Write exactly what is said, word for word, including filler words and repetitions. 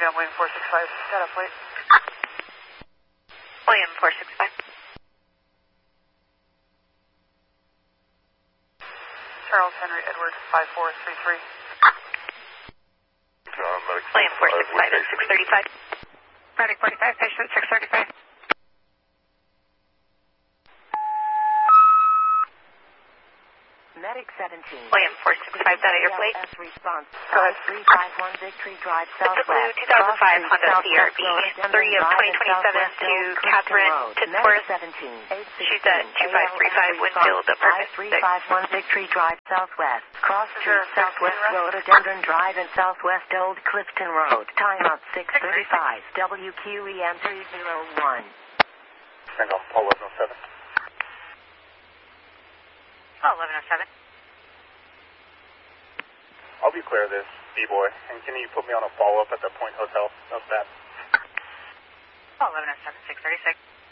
Again, William four six five. Got up late. William four six five. Charles Henry Edward five four three three. William four six five and six thirty-five. Medic forty-five, patient six thirty-five. Medic seventeen. William four six five, data your plate. Response. Go ahead. three five one Victory Drive Southwest. Blue two thousand five Honda C R V, three of twenty twenty-seven to Catherine Titsworth. She's at two five three five, Winfield, apartment three six. five one Victory Drive Southwest. Cross Is there Street, a Southwest fifteen Rhododendron Drive and Southwest Old Clifton Road. Time up six thirty-five. W Q E M three zero one. Single, eleven oh seven. Oh, eleven oh seven. I'll be clear of this, B-Boy, and can you put me on a follow-up at the Point Hotel? No stat. Oh, eleven oh seven, six thirty-six.